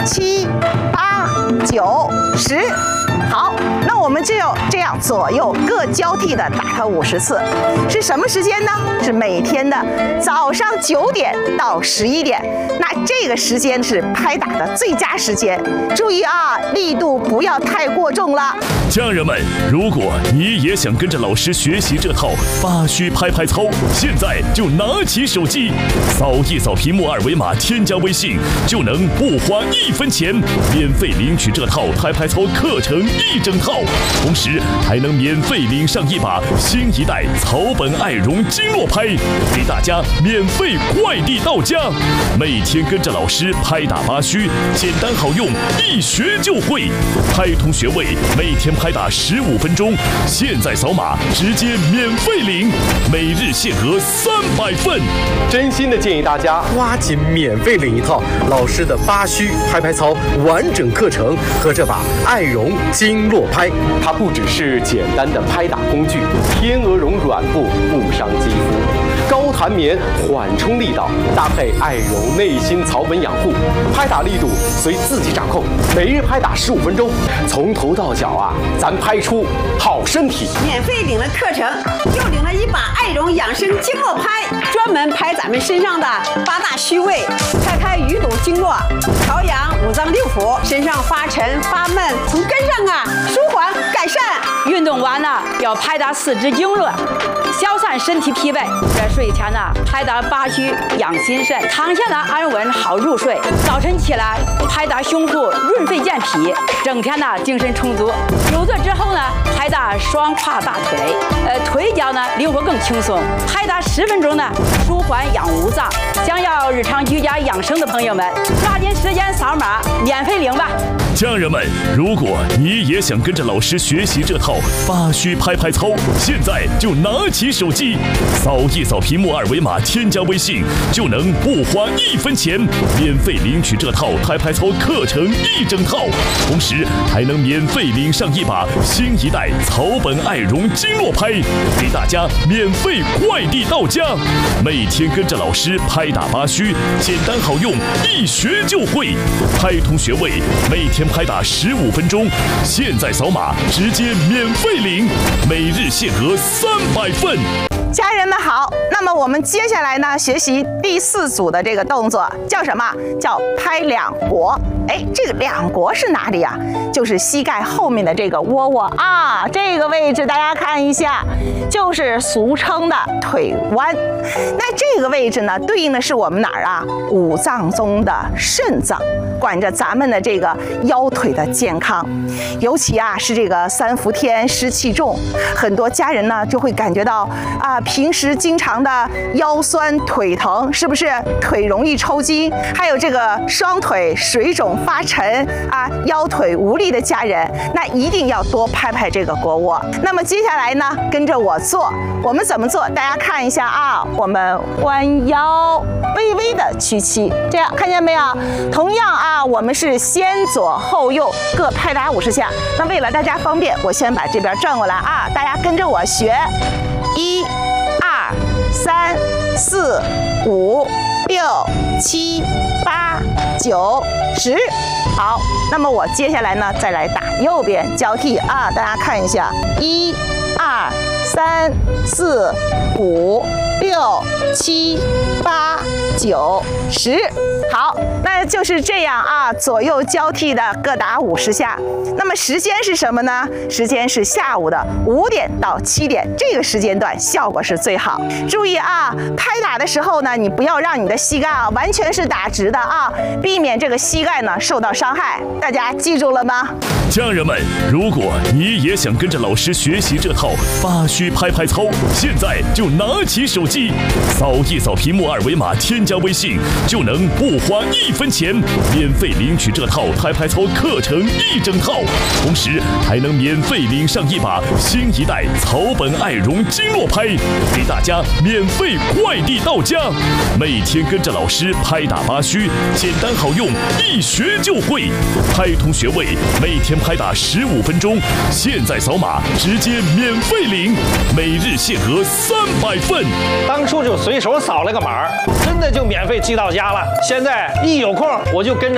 7、8、9、10。好，那我们就要这样左右各交替的打它50次，是什么时间呢？是每天的早上9点到11点。那这个时间是拍打的最佳时间，注意啊，力度不要太过重了。 家人们，如果你也想跟着老师学习这套8虚拍拍操，现在就拿起手机，扫一扫屏幕2维码，添加微信，就能不花1分钱，免费领取这套拍拍操课程1整套，同时还能免费领上一把新一代草本爱绒经络拍，给大家免费快递到家。每天跟着老师拍打8虚，简单好用，一学就会。拍通学位，每天拍打15分钟，现在扫码直接免费领，每日限额300份。 真心的建议大家抓紧免费领一套老师的8虚拍拍操完整课程和这把爱绒经络拍。它不只是简单的拍打工具，天鹅绒软布不伤肌肤，高弹棉缓冲力道，搭配爱绒内心草本养护，拍打力度随自己掌控，每日拍打15分钟，从头到脚啊，咱拍出好身体。 免费领了课程，又领了一把爱绒养生经络拍，专门拍咱们身上的8大虚位，开鱼肚经络，调养5脏6腑，身上发沉发闷，从根上啊舒缓改善。 运动完了要拍打4肢经络，消散身体疲惫。在睡前呢，拍打8虚养心肾，躺下呢安稳好入睡。早晨起来拍打胸腹润肺健脾，整天呢精神充足。久坐之后呢，拍打双胯大腿，腿脚呢灵活更轻松。拍打10分钟呢，舒缓养5脏。想要日常居家养生的朋友们，抓紧时间扫码免费领吧。 家人们，如果你也想跟着老师学习这套8虚拍拍操，现在就拿起手机，扫一扫屏幕2维码，添加微信，就能不花1分钱，免费领取这套拍拍操课程1整套，同时还能免费领上一把新一代草本爱绒经络拍，给大家免费快递到家。每天跟着老师拍打8虚，简单好用，一学就会。拍通学位，每天拍打15分钟，现在扫码直接免费领，每日限额300份。 家人们好，那么我们接下来呢，学习第4组的这个动作叫什么？叫拍两国。哎，这个两国是哪里啊？就是膝盖后面的这个窝窝啊，这个位置大家看一下，就是俗称的腿弯。那这个位置呢，对应的是我们哪儿啊？5脏中的肾脏，管着咱们的这个腰腿的健康。尤其啊是这个3伏天湿气重，很多家人呢就会感觉到啊，平时经常的腰酸腿疼，是不是腿容易抽筋？还有这个双腿水肿发沉啊，腰腿无力的家人，那一定要多拍拍这个腘窝。那么接下来呢，跟着我做，我们怎么做？大家看一下啊，我们弯腰，微微的屈膝，这样看见没有？同样啊，我们是先左后右各拍打50下。那为了大家方便，我先把这边转过来啊，大家跟着我学，1、2、3、4、5、6、7、8、9、10。好，那么我接下来呢，再来打右边交替啊，大家看一下，1、2、3、4、5、6、7、8、9、10。好，那就是这样啊，左右交替的各打50下。那么时间是什么呢？时间是下午的5点到7点，这个时间段效果是最好。注意啊，拍打的时候呢，你不要让你的膝盖啊完全是打直的啊，避免这个膝盖呢受到伤害。大家记住了吗？ 家人们，如果你也想跟着老师学习这套8虚拍拍操，现在就拿起手机，扫一扫屏幕2维码，添加微信，就能不花1分钱，免费领取这套拍拍操课程1整套，同时还能免费领上一把新一代草本爱绒经络拍，给大家免费快递到家。每天跟着老师拍打8虚，简单好用，一学就会。拍通学位，每天拍打15分钟，现在扫码直接免费领，每日限额300份。 当初就随手扫了个码，真的就免费寄到家了。现在一有空我就跟着